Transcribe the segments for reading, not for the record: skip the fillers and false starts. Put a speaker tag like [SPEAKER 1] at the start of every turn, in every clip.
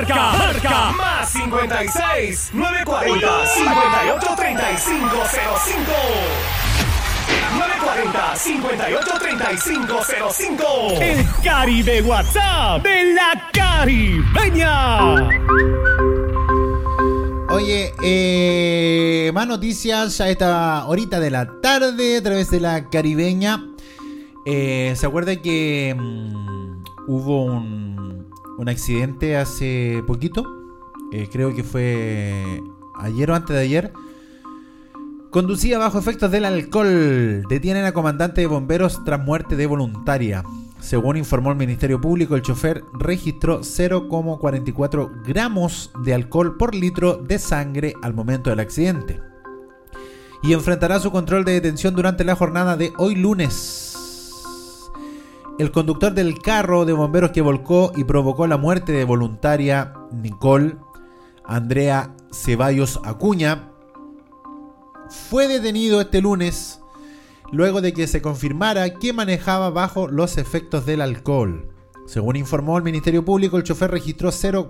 [SPEAKER 1] Marca más 56 940 58 35 05. 940 58 35 05. El Caribe WhatsApp de la Caribeña.
[SPEAKER 2] Oye, más noticias a esta horita de la tarde a través de la Caribeña. ¿Se acuerda que hubo un accidente hace poquito? Creo que fue ayer o antes de ayer. Conducía bajo efectos del alcohol. Detienen a comandante de bomberos tras muerte de voluntaria. Según informó el Ministerio Público, el chofer registró 0,44 gramos de alcohol por litro de sangre al momento del accidente. Y enfrentará su control de detención durante la jornada de hoy lunes. El conductor del carro de bomberos que volcó y provocó la muerte de voluntaria Nicole Andrea Ceballos Acuña fue detenido este lunes luego de que se confirmara que manejaba bajo los efectos del alcohol. Según informó el Ministerio Público, el chofer registró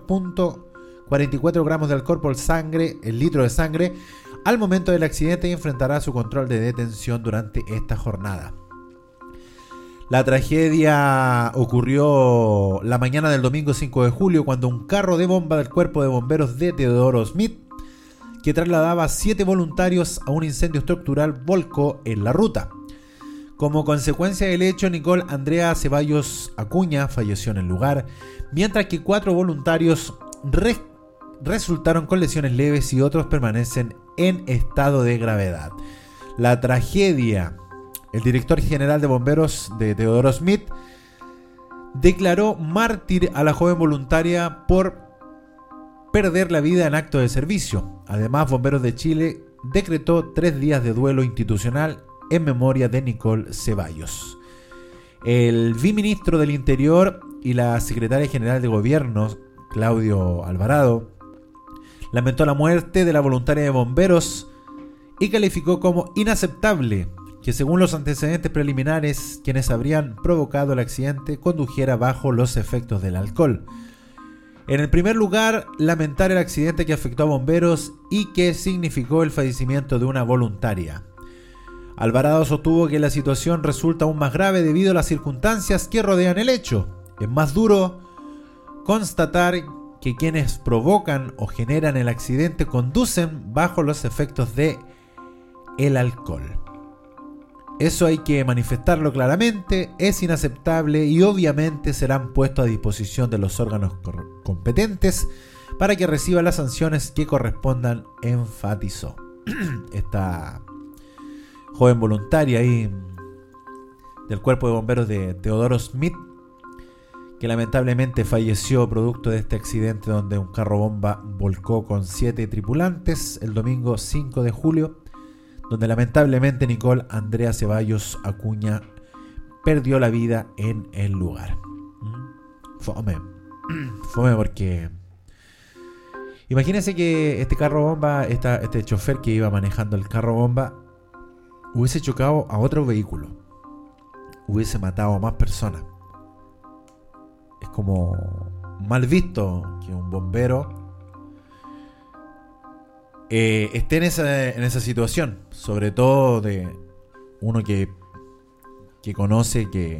[SPEAKER 2] 0,44 gramos de alcohol por sangre, el litro de sangre, al momento del accidente y enfrentará su control de detención durante esta jornada. La tragedia ocurrió la mañana del domingo 5 de julio cuando un carro de bomba del Cuerpo de Bomberos de Teodoro Smith, que trasladaba a 7 voluntarios a un incendio estructural, volcó en la ruta. Como consecuencia del hecho, Nicole Andrea Ceballos Acuña falleció en el lugar, mientras que 4 voluntarios resultaron con lesiones leves y otros permanecen en estado de gravedad. La tragedia, el director general de bomberos de Teodoro Smith declaró mártir a la joven voluntaria por perder la vida en acto de servicio. Además, Bomberos de Chile decretó 3 días de duelo institucional en memoria de Nicole Ceballos. El viceministro del Interior y la secretaria general de Gobierno, Claudio Alvarado, lamentó la muerte de la voluntaria de bomberos y calificó como inaceptable que, según los antecedentes preliminares, quienes habrían provocado el accidente condujera bajo los efectos del alcohol. En el primer lugar, lamentar el accidente que afectó a bomberos y que significó el fallecimiento de una voluntaria. Alvarado sostuvo que la situación resulta aún más grave debido a las circunstancias que rodean el hecho. Es más duro constatar que quienes provocan o generan el accidente conducen bajo los efectos de el alcohol. Eso hay que manifestarlo claramente, es inaceptable y obviamente serán puestos a disposición de los órganos competentes para que reciban las sanciones que correspondan, enfatizó. Esta joven voluntaria ahí del Cuerpo de Bomberos de Teodoro Smith, que lamentablemente falleció producto de este accidente donde un carro bomba volcó con 7 tripulantes el domingo 5 de julio, donde lamentablemente Nicole Andrea Ceballos Acuña perdió la vida en el lugar. Fome porque imagínense que este carro bomba, este chofer que iba manejando el carro bomba, hubiese chocado a otro vehículo, hubiese matado a más personas. Es como mal visto que un bombero esté en esa situación, sobre todo de uno que conoce que